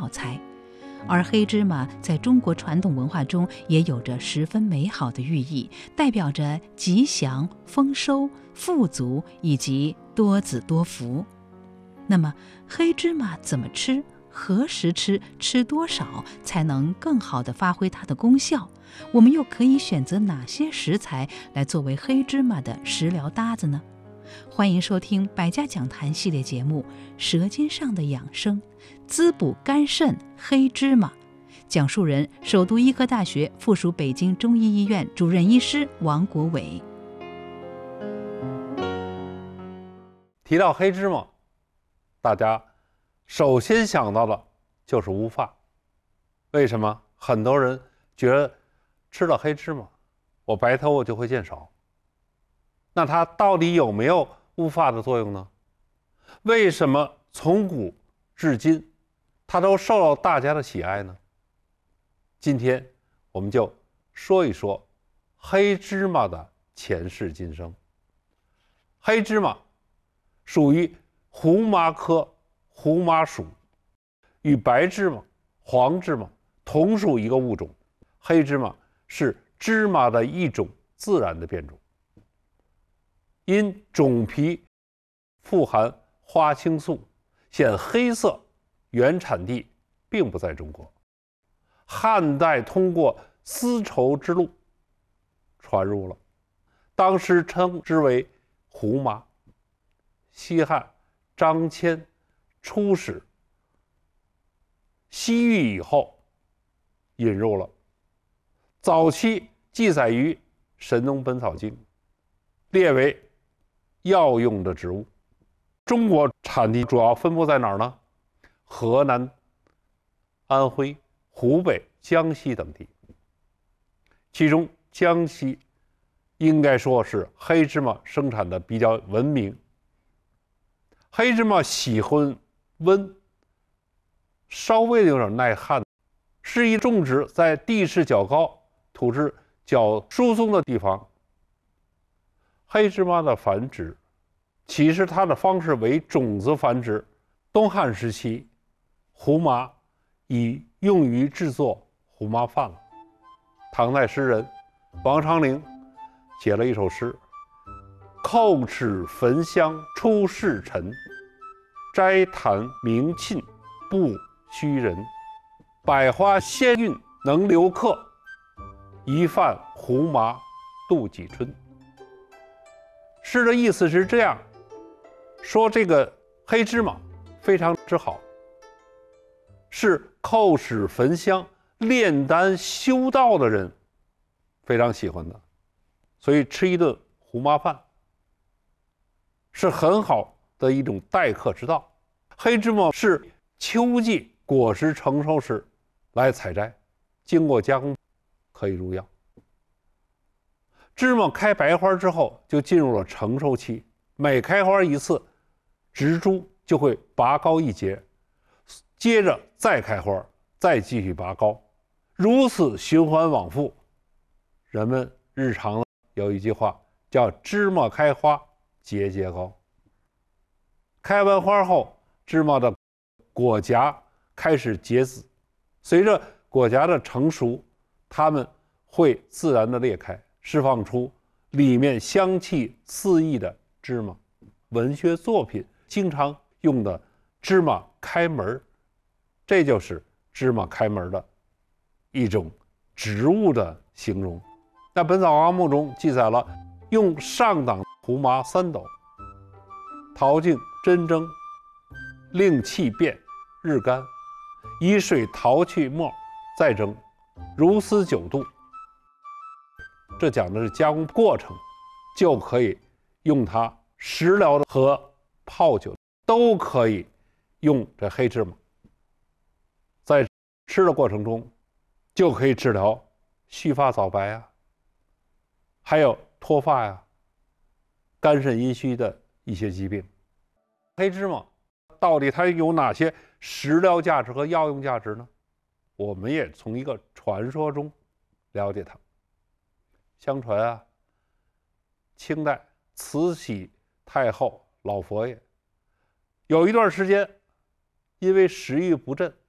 药材。而黑芝麻在中国传统文化中也有着十分美好的寓意，代表着吉祥、丰收、富足以及多子多福。那么黑芝麻怎么吃？何时吃？吃多少才能更好地发挥它的功效？我们又可以选择哪些食材来作为黑芝麻的食疗搭子呢？欢迎收听百家讲坛系列节目《舌尖上的养生》，滋补肝肾黑芝麻。讲述人：首都医科大学附属北京中医医院主任医师王国伟。 提到黑芝麻，大家首先想到的就是乌发。为什么？很多人觉得吃了黑芝麻，我白头发就会见少。那它到底有没有乌发的作用呢？为什么从古至今它都受到大家的喜爱呢？今天我们就说一说黑芝麻的前世今生。黑芝麻属于胡麻科胡麻属，与白芝麻、黄芝麻同属一个物种。黑芝麻是芝麻的一种自然的变种。因种皮富含花青素，显黑色，原产地并不在中国。汉代通过丝绸之路传入了，当时称之为胡麻。西汉张骞出使西域以后引入了，早期记载于《神农本草经》，列为药用的植物。中国产地主要分布在哪儿呢？河南、安徽、湖北、江西等地。其中江西应该说是黑芝麻生产的比较闻名。黑芝麻喜欢温，稍微有点耐旱，适宜种植在地势较高、土质较疏松的地方。黑芝麻的繁殖，其实它的方式为种子繁殖。东汉时期，胡麻已用于制作胡麻饭了。唐代诗人王昌龄写了一首诗：叩齿焚香出世尘，摘檀鸣磬不须人。百花鲜韵能留客，一饭胡麻度几春。诗的意思是这样说，这个黑芝麻非常之好，是叩齿焚香、炼丹修道的人非常喜欢的，所以吃一顿胡麻饭是很好的一种待客之道。黑芝麻是秋季果实成熟时来采摘，经过加工可以入药。芝麻开白花之后就进入了成熟期，每开花一次，植株就会拔高一节，接着再开花，再继续拔高，如此循环往复。人们日常有一句话叫芝麻开花节节高。开完花后，芝麻的果荚开始结籽，随着果荚的成熟，它们会自然的裂开，释放出里面香气四溢的芝麻。文学作品经常用的芝麻开门，这就是芝麻开门的一种植物的形容。那《本草纲目》中记载了，用上党胡麻3斗，淘净蒸蒸，令气变，日干，以水淘去沫，再蒸，如斯9度。这讲的是加工过程，就可以用它食疗的和泡酒都可以用这黑芝麻。在吃的过程中，就可以治疗须发早白啊，还有脱发呀、肝肾阴虚的一些疾病。黑芝麻到底它有哪些食疗价值和药用价值呢？我们也从一个传说中了解它。相传啊，清代慈禧太后老佛爷有一段时间因为食欲不振，